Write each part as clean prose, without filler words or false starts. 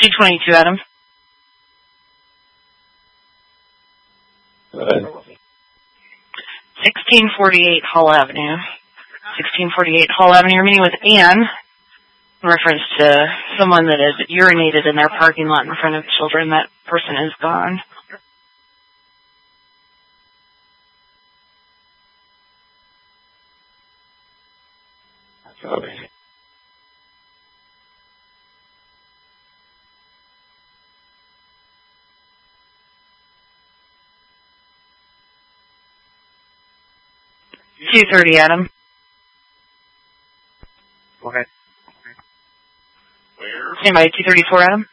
222, Adam. Go ahead. 1648 Hall Avenue. 1648 Hall Avenue. You're meeting with Ann in reference to someone that had urinated in their parking lot in front of children. That person is gone. Copy. $230, Adam. Okay. Stand by 234, Adam.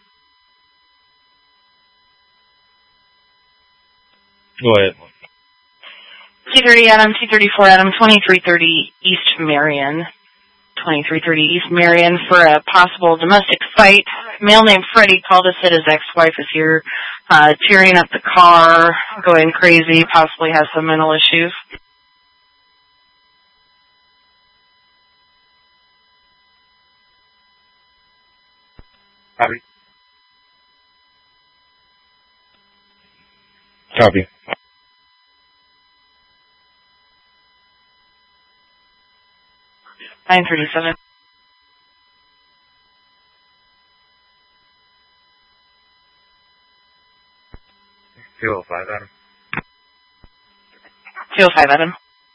Go ahead. 230, Adam. 234, Adam. 2330 East Marion. 2330 East Marion for a possible domestic fight. Male named Freddie called us that his ex-wife is here, tearing up the car, going crazy, possibly has some mental issues. Copy. Copy. $937. $205, Adam. 205, Adam.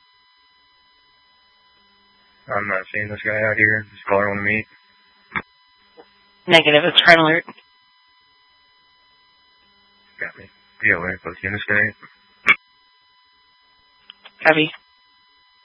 I'm not seeing this guy out here. This caller want to meet. Negative. It's crime alert. Got me. DOA, plus unit stay. Copy.